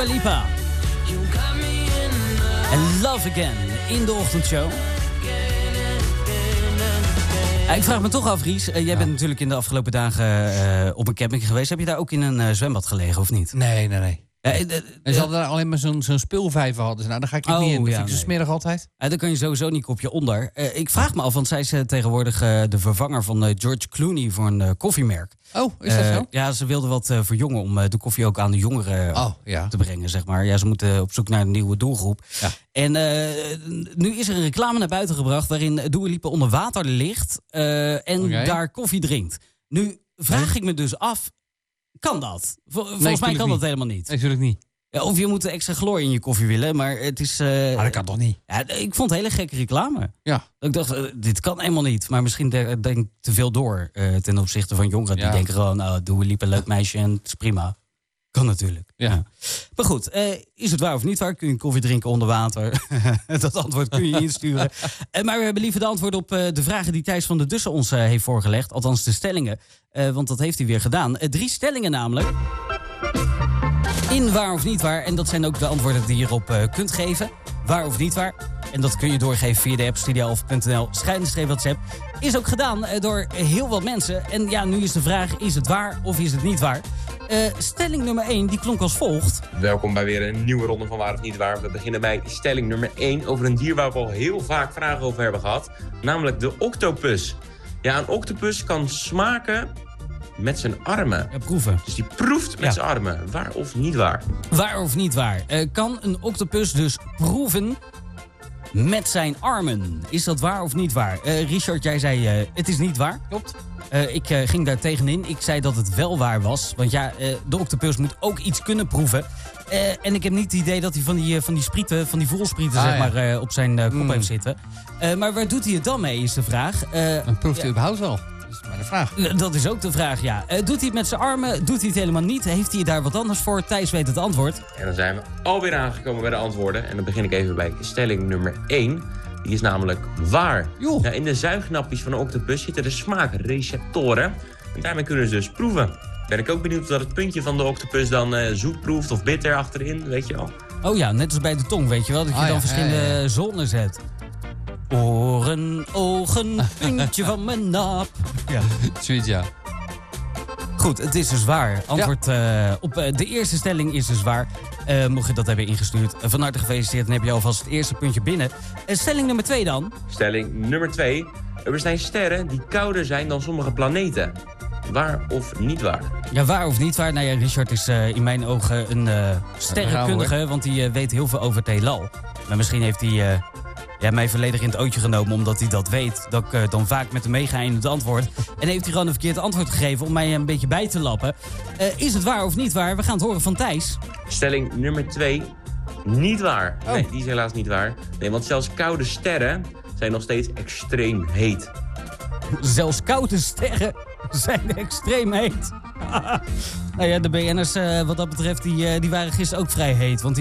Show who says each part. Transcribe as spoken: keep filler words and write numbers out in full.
Speaker 1: Lipa. En Love Again in de ochtendshow. Ja, ik vraag me toch af, Ries. Uh, jij ja. bent natuurlijk in de afgelopen dagen uh, op een camping geweest. Heb je daar ook in een uh, zwembad gelegen, of niet?
Speaker 2: Nee, nee, nee.
Speaker 1: Ja, uh, uh,
Speaker 2: en ze hadden daar alleen maar zo'n, zo'n speelvijver hadden. Nou, daar ga ik niet
Speaker 1: oh,
Speaker 2: meer in. Dat
Speaker 1: ja,
Speaker 2: vind ik zo
Speaker 1: nee.
Speaker 2: smerig altijd.
Speaker 1: Uh, dan kan je sowieso niet kopje onder. Uh, ik vraag me af, want zij is uh, tegenwoordig uh, de vervanger van uh, George Clooney voor een uh, koffiemerk.
Speaker 2: Oh, is dat
Speaker 1: uh,
Speaker 2: zo?
Speaker 1: Ja, ze wilden wat uh, verjongen om uh, de koffie ook aan de jongeren
Speaker 2: oh, ja.
Speaker 1: te brengen, zeg maar. Ja, ze moeten op zoek naar een nieuwe doelgroep. Ja. En uh, nu is er een reclame naar buiten gebracht waarin Dua Lipa onder water ligt uh, en okay. daar koffie drinkt. Nu vraag nee. ik me dus af, kan dat? Vol- volgens nee, mij kan
Speaker 2: niet.
Speaker 1: dat helemaal niet.
Speaker 2: Nee, natuurlijk niet.
Speaker 1: Ja, of je moet extra chloor in je koffie willen, maar het is... Uh,
Speaker 2: maar dat kan toch niet?
Speaker 1: Ja, ik vond het een hele gekke reclame.
Speaker 2: Ja.
Speaker 1: Ik dacht, uh, dit kan helemaal niet. Maar misschien denk ik te veel door uh, ten opzichte van jongeren. Ja. Die denken gewoon, nou, Dua Lipa, leuk meisje en het is prima. Kan natuurlijk.
Speaker 2: Ja.
Speaker 1: Ja. Maar goed, uh, is het waar of niet waar? Kun je koffie drinken onder water? Dat antwoord kun je insturen. uh, maar we hebben liever de antwoorden op uh, de vragen die Thijs van der Dussen ons uh, heeft voorgelegd. Althans de stellingen. Uh, want dat heeft hij weer gedaan. Uh, drie stellingen namelijk. In waar of niet waar. En dat zijn ook de antwoorden die je hierop uh, kunt geven. Waar of niet waar. En dat kun je doorgeven via de app studioalf punt n l schuine WhatsApp. Is ook gedaan uh, door heel wat mensen. En ja, nu is de vraag, is het waar of is het niet waar? Uh, stelling nummer één, die klonk als volgt.
Speaker 3: Welkom bij weer een nieuwe ronde van Waar of Niet Waar. We beginnen bij stelling nummer één over een dier waar we al heel vaak vragen over hebben gehad. Namelijk de octopus. Ja, een octopus kan smaken met zijn armen.
Speaker 1: Ja, proeven.
Speaker 3: Dus die proeft met ja. zijn armen. Waar of niet waar?
Speaker 1: Waar of niet waar? Uh, kan een octopus dus proeven met zijn armen? Is dat waar of niet waar? Uh, Richard, jij zei uh, het is niet waar.
Speaker 2: Klopt.
Speaker 1: Uh, ik uh, ging daar tegenin. Ik zei dat het wel waar was. Want ja, uh, de octopus moet ook iets kunnen proeven. Uh, en ik heb niet het idee dat hij van die, uh, van die sprieten, van die voelsprieten, ah, zeg maar, ja. uh, op zijn uh, kop mm. heeft zitten. Uh, maar waar doet hij het dan mee, is de vraag. Uh,
Speaker 2: Dan proeft hij
Speaker 1: ja.
Speaker 2: überhaupt wel. Dat is maar de vraag.
Speaker 1: Uh, dat is ook de vraag, ja. Uh, doet hij het met zijn armen? Doet hij het helemaal niet? Heeft hij daar wat anders voor? Thijs weet het antwoord.
Speaker 3: En dan zijn we alweer aangekomen bij de antwoorden. En dan begin ik even bij stelling nummer één. Die is namelijk waar. Ja, in de zuignapjes van een octopus zitten de smaakreceptoren. En daarmee kunnen ze dus proeven. Ben ik ook benieuwd dat het puntje van de octopus dan uh, zoet proeft of bitter achterin, weet je wel.
Speaker 1: Oh ja, net als bij de tong, weet je wel. Dat je ah, dan ja, verschillende ja, ja. zones hebt. Oren, ogen, puntje van mijn nap.
Speaker 2: Ja, zoiets ja.
Speaker 1: Goed, het is dus waar. Antwoord ja. uh, op uh, de eerste stelling is dus waar. Uh, mocht je dat hebben ingestuurd. Uh, van harte gefeliciteerd, dan heb je alvast het eerste puntje binnen. Uh, stelling nummer twee dan.
Speaker 3: Stelling nummer twee. Er bestaan sterren die kouder zijn dan sommige planeten. Waar of niet waar?
Speaker 1: Ja, waar of niet waar? Nou ja, Richard is uh, in mijn ogen een uh, sterrenkundige, want hij uh, weet heel veel over het heelal. Maar misschien heeft hij uh, ja, mij volledig in het ootje genomen omdat hij dat weet. Dat ik uh, dan vaak met hem meega in het antwoord. En heeft hij gewoon een verkeerd antwoord gegeven om mij een beetje bij te lappen. Uh, is het waar of niet waar? We gaan het horen van Thijs.
Speaker 3: Stelling nummer twee. Niet waar.
Speaker 1: Oh.
Speaker 3: Nee, die is helaas niet waar. Nee, want zelfs koude sterren zijn nog steeds extreem heet.
Speaker 1: Zelfs koude sterren zijn extreem heet. Nou ja, de B N'ers uh, wat dat betreft, die, uh, die waren gisteren ook vrij heet. Want